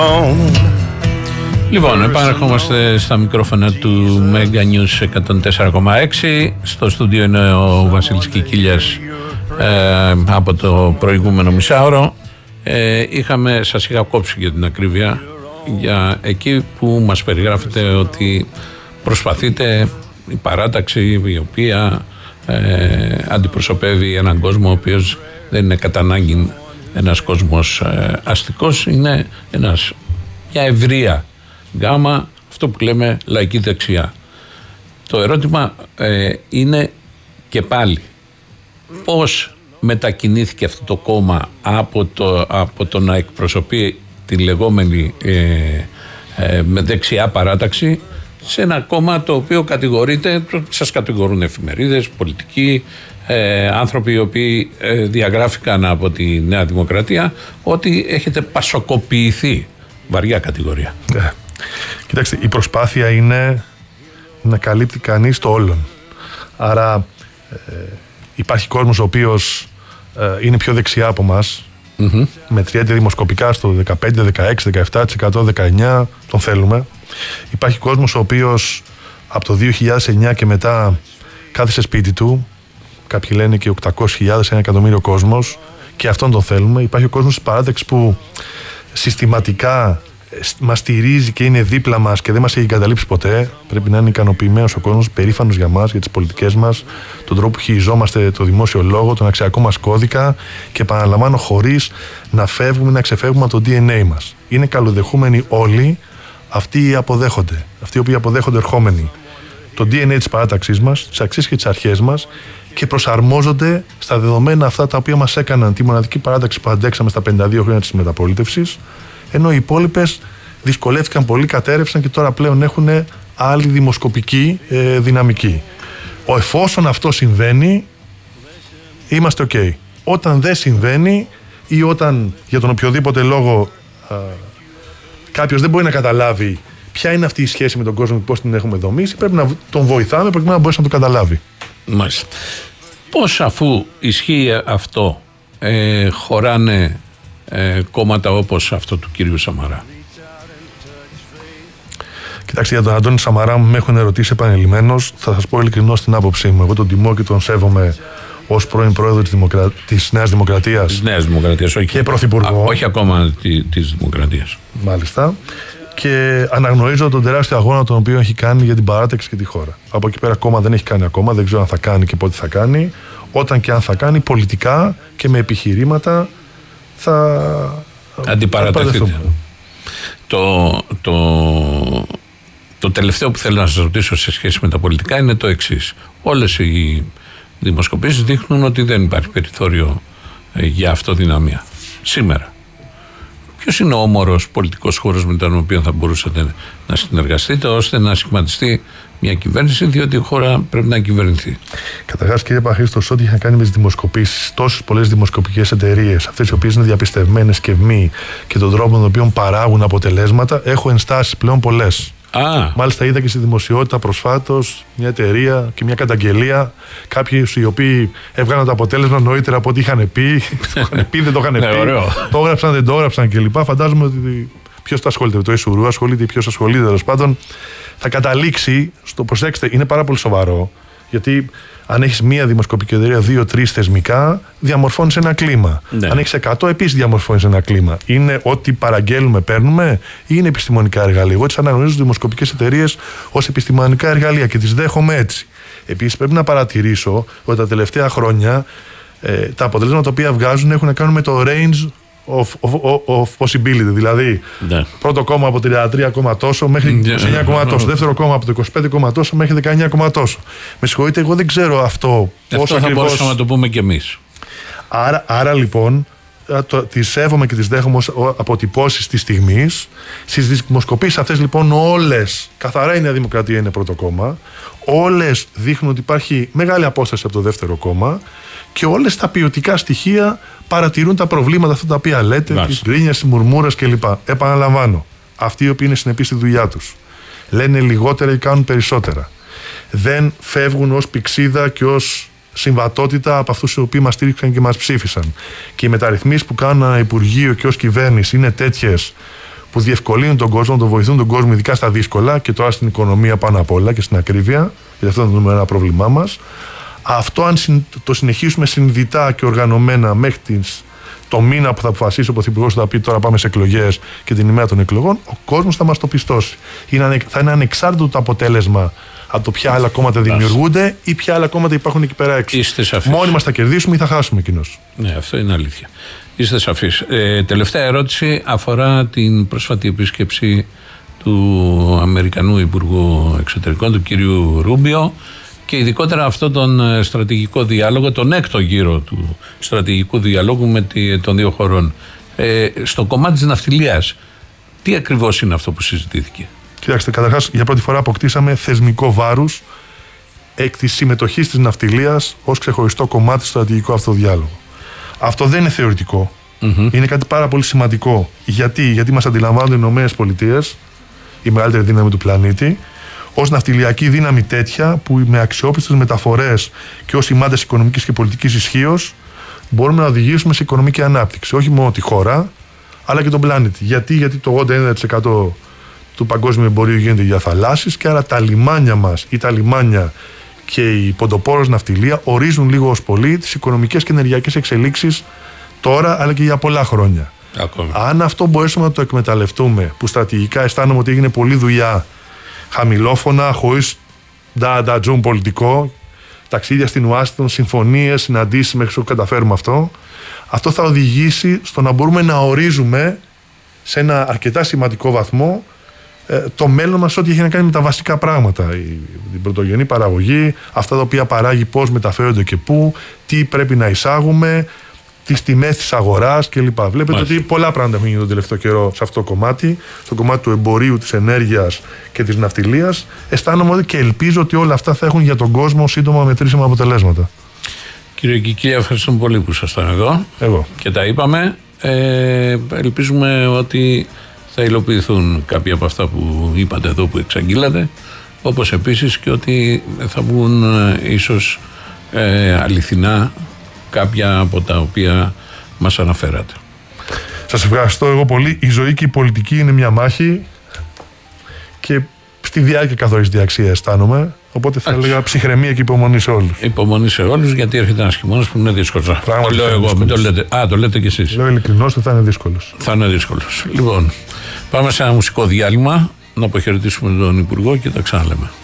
Λοιπόν, επανερχόμαστε στα μικρόφωνα του Mega News 104,6. Στο στούντιο είναι ο Βασίλης Κικίλιας από το προηγούμενο μισάωρο. Σας είχα κόψει για την ακρίβεια, για εκεί που μας περιγράφετε ότι προσπαθείτε η παράταξη η οποία αντιπροσωπεύει έναν κόσμο ο οποίος δεν είναι κατά ανάγκη ένας κόσμος αστικός, είναι μια ευρεία γκάμα, αυτό που λέμε λαϊκή δεξιά. Το ερώτημα είναι και πάλι πώς μετακινήθηκε αυτό το κόμμα από το να εκπροσωπεί τη λεγόμενη δεξιά παράταξη σε ένα κόμμα το οποίο σας κατηγορούν εφημερίδες, πολιτικοί, άνθρωποι οι οποίοι διαγράφηκαν από τη Νέα Δημοκρατία, ότι έχετε πασοκοποιηθεί. Βαριά κατηγορία. Κοιτάξτε, η προσπάθεια είναι να καλύπτει κανείς το όλον. Άρα υπάρχει κόσμος ο οποίος είναι πιο δεξιά από μας. Μετριέται δημοσκοπικά στο 15, 16, 17%, 19%, τον θέλουμε. Υπάρχει κόσμος ο οποίος από το 2009 και μετά κάθισε σπίτι του. Κάποιοι λένε και 800.000, 1 εκατομμύριο κόσμος, και αυτόν τον θέλουμε. Υπάρχει ο κόσμος της παράταξης που συστηματικά μας στηρίζει και είναι δίπλα μας και δεν μας έχει εγκαταλείψει ποτέ. Πρέπει να είναι ικανοποιημένος ο κόσμος, περήφανος για μας, για τις πολιτικές μας, τον τρόπο που χειριζόμαστε το δημόσιο λόγο, τον αξιακό μας κώδικα, και επαναλαμβάνω, χωρίς να φεύγουμε, να ξεφεύγουμε από το DNA μας. Είναι καλοδεχούμενοι όλοι αυτοί οι αποδέχονται, αυτοί οι οποίοι αποδέχονται ερχόμενοι το DNA της παράταξής μας, τις αξίες και τις αρχές μας, και προσαρμόζονται στα δεδομένα αυτά τα οποία μας έκαναν τη μοναδική παράταξη που αντέξαμε στα 52 χρόνια της μεταπολίτευσης, ενώ οι υπόλοιπες δυσκολεύτηκαν πολύ, κατέρευσαν και τώρα πλέον έχουν άλλη δημοσκοπική δυναμική. Εφόσον αυτό συμβαίνει, είμαστε ok. Όταν δεν συμβαίνει ή όταν για τον οποιοδήποτε λόγο κάποιος δεν μπορεί να καταλάβει ποια είναι αυτή η σχέση με τον κόσμο και πώς την έχουμε δομήσει, πρέπει να τον βοηθάμε προκειμένου να μπορέσει να το καταλάβει. Μάλιστα. Πώς, αφού ισχύει αυτό, χωράνε κόμματα όπως αυτό του κυρίου Σαμαρά? Κοιτάξτε, για τον Αντώνη Σαμαρά με έχουν ερωτήσει επανειλημμένως. Θα σας πω ειλικρινώς την άποψή μου. Εγώ τον τιμώ και τον σέβομαι ως πρώην πρόεδρο της Νέας Δημοκρατίας. Της Νέας Δημοκρατίας, όχι. Και πρωθυπουργό. Όχι ακόμα της Δημοκρατίας. Μάλιστα. Και αναγνωρίζω τον τεράστιο αγώνα τον οποίο έχει κάνει για την παράταξη και τη χώρα. Από εκεί πέρα ακόμα δεν έχει κάνει ακόμα, δεν ξέρω αν θα κάνει και πότε θα κάνει. Όταν και αν θα κάνει, πολιτικά και με επιχειρήματα θα αντιπαραταχθείτε. Το τελευταίο που θέλω να σας ρωτήσω σε σχέση με τα πολιτικά είναι το εξής. Όλες οι δημοσκοπήσεις δείχνουν ότι δεν υπάρχει περιθώριο για αυτοδυναμία σήμερα. Ποιος είναι ο όμορος πολιτικός χώρος με τον οποίο θα μπορούσατε να συνεργαστείτε ώστε να σχηματιστεί μια κυβέρνηση, διότι η χώρα πρέπει να κυβερνηθεί? Καταρχάς, κύριε Παχρήστος, ό,τι είχα κάνει με τις δημοσκοπήσεις, τόσες πολλές δημοσκοπικές εταιρείες, αυτές οι οποίες είναι διαπιστευμένες και μη, και τον τρόπο με τον οποίο παράγουν αποτελέσματα, έχω ενστάσεις πλέον πολλές. Μάλιστα, είδα και στη δημοσιότητα προσφάτως μια εταιρεία και μια καταγγελία. Κάποιοι οι οποίοι έβγαλαν το αποτέλεσμα νωρίτερα από ό,τι είχαν πει. Το είχαν πει, δεν το είχαν πει. Το έγραψαν, δεν το έγραψαν κλπ. Φαντάζομαι ότι ποιος τα ασχολείται με το Ισουρού, ασχολείται ή ποιος ασχολείται, τέλος πάντων. Θα καταλήξει στο, προσέξτε, είναι πάρα πολύ σοβαρό, γιατί αν έχεις μία δημοσκοπική εταιρεία, 2-3 θεσμικά, διαμορφώνεις ένα κλίμα. Ναι. Αν έχεις 100, επίσης διαμορφώνεις ένα κλίμα. Είναι ό,τι παραγγέλνουμε, παίρνουμε, ή είναι επιστημονικά εργαλεία? Εγώ τις αναγνωρίζω τις δημοσκοπικές εταιρείες ως επιστημονικά εργαλεία και τις δέχομαι έτσι. Επίσης, πρέπει να παρατηρήσω ότι τα τελευταία χρόνια τα αποτελέσματα τα οποία βγάζουν έχουν να κάνουν με το range of possibility. Δηλαδή, ναι, πρώτο κόμμα από 33, τόσο μέχρι 29, τόσο. Δεύτερο κόμμα από το 25, τόσο μέχρι 19, τόσο. Με συγχωρείτε, εγώ δεν ξέρω αυτό πώς ακριβώς. Θα μπορούσαμε να το πούμε κι εμείς. Άρα λοιπόν, τις σέβομαι και τις δέχομαι ως αποτυπώσεις της στιγμής. Στις δημοσκοπήσεις αυτές λοιπόν όλες, καθαρά η Νέα Δημοκρατία είναι πρώτο κόμμα, όλες δείχνουν ότι υπάρχει μεγάλη απόσταση από το δεύτερο κόμμα και όλες τα ποιοτικά στοιχεία παρατηρούν τα προβλήματα αυτά τα οποία λέτε, τις γκρίνιες, τις μουρμούρες κλπ. Επαναλαμβάνω, αυτοί οι οποίοι είναι συνεπείς στη δουλειά τους λένε λιγότερα ή κάνουν περισσότερα. Δεν φεύγουν ως πηξίδα και ως συμβατότητα από αυτούς οι οποίοι μας στήριξαν και μας ψήφισαν. Και οι μεταρρυθμίσεις που κάνουν ένα Υπουργείο και ως κυβέρνηση είναι τέτοιες που διευκολύνουν τον κόσμο, τον βοηθούν τον κόσμο, ειδικά στα δύσκολα και τώρα στην οικονομία πάνω απ' όλα και στην ακρίβεια, γιατί αυτό είναι το νούμερο ένα πρόβλημά μας. Αυτό, αν το συνεχίσουμε συνειδητά και οργανωμένα μέχρι το μήνα που θα αποφασίσει ο Πρωθυπουργός, θα πει τώρα πάμε σε εκλογές και την ημέρα των εκλογών, ο κόσμος θα μας το πιστώσει. Θα είναι ανεξάρτητο το αποτέλεσμα από το ποια άλλα κόμματα δημιουργούνται ή ποια άλλα κόμματα υπάρχουν εκεί πέρα έξω. Μόνοι μας θα κερδίσουμε ή θα χάσουμε κοινώς. Ναι, αυτό είναι αλήθεια. Είστε σαφείς. Τελευταία ερώτηση αφορά την πρόσφατη επίσκεψη του Αμερικανού Υπουργού Εξωτερικών, του κυρίου Ρούμπιο, και ειδικότερα αυτόν τον στρατηγικό διάλογο, τον έκτο γύρο του στρατηγικού διαλόγου των δύο χωρών. Στο κομμάτι της ναυτιλίας, τι ακριβώς είναι αυτό που συζητήθηκε? Κοιτάξτε, καταρχάς για πρώτη φορά αποκτήσαμε θεσμικό βάρους εκ της συμμετοχής της ναυτιλίας ως ξεχωριστό κομμάτι στο στρατηγικό αυτό διάλογο. Αυτό δεν είναι θεωρητικό. Είναι κάτι πάρα πολύ σημαντικό. Γιατί μας αντιλαμβάνονται οι ΗΠΑ, η μεγαλύτερη δύναμη του πλανήτη, ως ναυτιλιακή δύναμη τέτοια που με αξιόπιστες μεταφορές και ως σημάδες οικονομικής και πολιτικής ισχύως μπορούμε να οδηγήσουμε σε οικονομική ανάπτυξη. Όχι μόνο τη χώρα, αλλά και τον πλανήτη. Γιατί το 81% του παγκόσμιου εμπορίου γίνεται για θαλάσσης και άρα τα λιμάνια μας ή τα λιμάνια και η ποντοπόρος ναυτιλία ορίζουν λίγο ως πολύ τις οικονομικές και ενεργειακές εξελίξεις τώρα αλλά και για πολλά χρόνια. Αν αυτό μπορέσουμε να το εκμεταλλευτούμε, που στρατηγικά αισθάνομαι ότι έγινε πολλή δουλειά χαμηλόφωνα, χωρίς τζουμ πολιτικό, ταξίδια στην Ουάσιγκτον, συμφωνίες, συναντήσεις μέχρι που καταφέρουμε αυτό θα οδηγήσει στο να μπορούμε να ορίζουμε σε ένα αρκετά σημαντικό βαθμό το μέλλον μας, ό,τι έχει να κάνει με τα βασικά πράγματα. Την πρωτογενή παραγωγή, αυτά τα οποία παράγει, πώς μεταφέρονται και πού, τι πρέπει να εισάγουμε, τις τιμές της αγοράς κλπ. Βλέπετε ότι πολλά πράγματα έχουν γίνει τον τελευταίο καιρό σε αυτό το κομμάτι, στο κομμάτι του εμπορίου, της ενέργειας και της ναυτιλίας. Αισθάνομαι ότι και ελπίζω ότι όλα αυτά θα έχουν για τον κόσμο σύντομα μετρήσιμα αποτελέσματα. Κύριε Κικίλια, ευχαριστούμε πολύ που ήσασταν εδώ. Εγώ. Και τα είπαμε. Ελπίζουμε ότι θα υλοποιηθούν κάποια από αυτά που είπατε εδώ, που εξαγγείλατε, όπως επίσης και ότι θα βγουν ίσως αληθινά κάποια από τα οποία μας αναφέρατε. Σας ευχαριστώ εγώ πολύ. Η ζωή και η πολιτική είναι μια μάχη και στη διάρκεια καθορίζεται η αξία, αισθάνομαι. Οπότε θα έλεγα ψυχραιμία και υπομονή σε όλους. Υπομονή σε όλους, γιατί έρχεται ένας χειμώνας που είναι δύσκολος. Το λέω εγώ, μην το λέτε. Το λέτε κι εσείς. Λέω ειλικρινώς ότι θα είναι δύσκολος. Θα είναι δύσκολος. Λοιπόν, πάμε σε ένα μουσικό διάλειμμα, να αποχαιρετήσουμε τον Υπουργό και τα ξαναλέμε.